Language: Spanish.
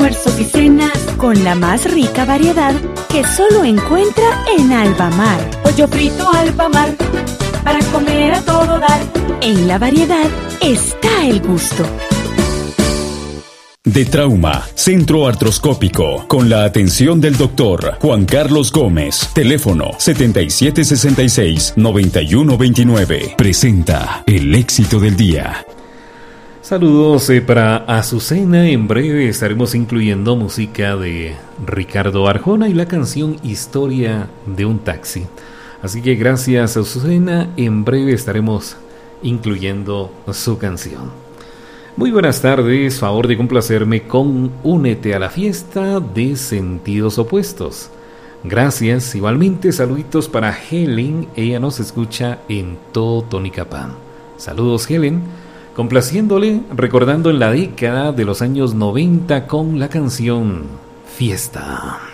almuerzos y cenas con la más rica variedad que solo encuentra en Albamar. Pollo frito Albamar, para comer a todo dar. En la variedad está el gusto. De Trauma, Centro Artroscópico, con la atención del doctor Juan Carlos Gómez. Teléfono 7766-9129. Presenta el éxito del día. Saludos para Azucena. En breve estaremos incluyendo música de Ricardo Arjona y la canción Historia de un taxi. Así que gracias, Azucena. En breve estaremos incluyendo su canción. Muy buenas tardes, favor de complacerme con Únete a la fiesta de sentidos opuestos. Gracias, igualmente saluditos para Helen, ella nos escucha en Totonicapán. Saludos, Helen, complaciéndole, recordando en la década de los años 90 con la canción Fiesta.